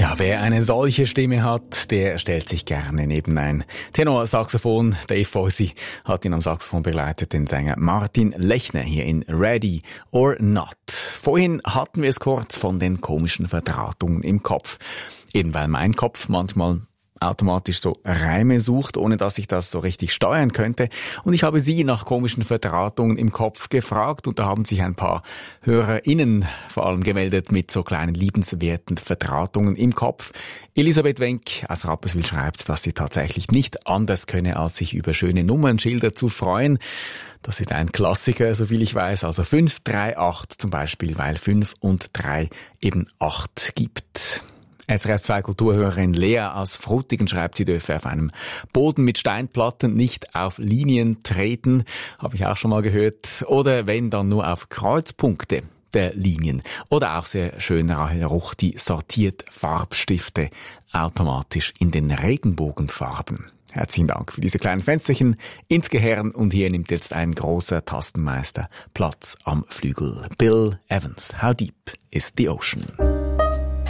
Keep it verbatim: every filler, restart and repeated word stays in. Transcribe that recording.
Ja, wer eine solche Stimme hat, der stellt sich gerne neben ein Tenorsaxophon. Dave Fossey hat ihn am Saxophon begleitet, den Sänger Martin Lechner hier in Ready or Not. Vorhin hatten wir es kurz von den komischen Verdrahtungen im Kopf. Eben weil mein Kopf manchmal automatisch so Reime sucht, ohne dass ich das so richtig steuern könnte. Und ich habe Sie nach komischen Verdrahtungen im Kopf gefragt und da haben sich ein paar HörerInnen vor allem gemeldet mit so kleinen liebenswerten Verdrahtungen im Kopf. Elisabeth Wenk aus Rapperswil schreibt, dass sie tatsächlich nicht anders könne, als sich über schöne Nummernschilder zu freuen. Das ist ein Klassiker, soviel ich weiß, also fünf drei acht zum Beispiel, weil fünf und drei eben acht gibt. S R F zwei Kulturhörerin Lea aus Frutigen schreibt, sie dürfe auf einem Boden mit Steinplatten nicht auf Linien treten. Habe ich auch schon mal gehört. Oder wenn, dann nur auf Kreuzpunkte der Linien. Oder auch sehr schön, Rahel Ruchti sortiert Farbstifte automatisch in den Regenbogenfarben. Herzlichen Dank für diese kleinen Fensterchen ins Gehirn. Und hier nimmt jetzt ein großer Tastenmeister Platz am Flügel. Bill Evans, How Deep is the Ocean?